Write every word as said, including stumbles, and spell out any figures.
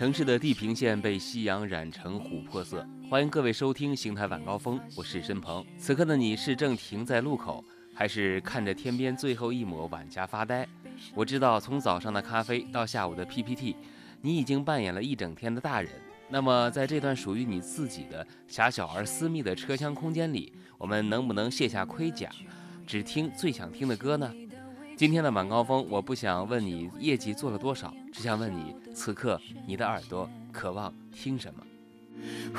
城市的地平线被夕阳染成琥珀色。欢迎各位收听邢台晚高峰，我是申鹏。此刻的你是正停在路口，还是看着天边最后一抹晚霞发呆？我知道，从早上的咖啡到下午的 P P T， 你已经扮演了一整天的大人。那么，在这段属于你自己的狭小而私密的车厢空间里，我们能不能卸下盔甲，只听最想听的歌呢？今天的晚高峰，我不想问你业绩做了多少，只想问你，此刻你的耳朵渴望听什么？